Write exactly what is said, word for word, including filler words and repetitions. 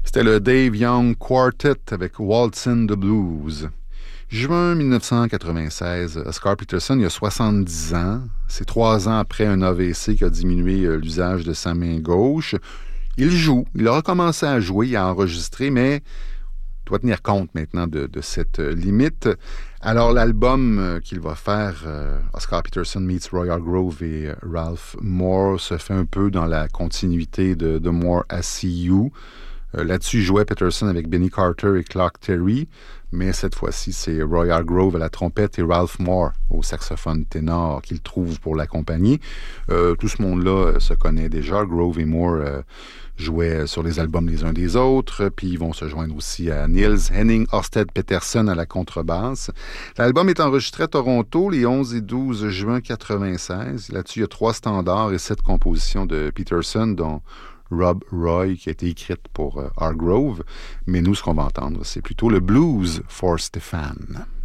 C'était le Dave Young Quartet avec Waltzin' the Blues. Juin dix-neuf cent quatre-vingt-seize, Oscar Peterson, il a soixante-dix ans. C'est trois ans après un A V C qui a diminué euh, l'usage de sa main gauche. Il joue, il a recommencé à jouer, il a enregistré, mais il doit tenir compte maintenant de, de cette euh, limite. Alors, l'album euh, qu'il va faire, euh, Oscar Peterson meets Roy Hargrove et euh, Ralph Moore, se fait un peu dans la continuité de, de More I See You. Euh, là-dessus, il jouait Peterson avec Benny Carter et Clark Terry, mais cette fois-ci, c'est Roy Hargrove à la trompette et Ralph Moore au saxophone ténor qu'il trouve pour l'accompagner. Euh, tout ce monde-là euh, se connaît déjà. Grove et Moore euh, jouaient sur les albums les uns des autres, puis ils vont se joindre aussi à Niels Henning Ørsted Petersen à la contrebasse. L'album est enregistré à Toronto les onze et douze juin quatre-vingt-seize. Là-dessus, il y a trois standards et sept compositions de Peterson, dont Rob Roy, qui a été écrite pour euh, Hargrove. Mais nous, ce qu'on va entendre, c'est plutôt le Blues for Stéphane.